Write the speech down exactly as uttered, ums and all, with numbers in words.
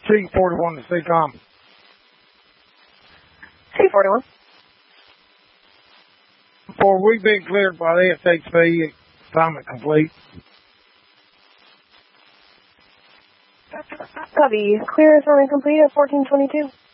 C forty-one to C COM. C forty-one. For we've been cleared by the S H P, assignment complete. Copy. Clear assignment complete at fourteen twenty-two.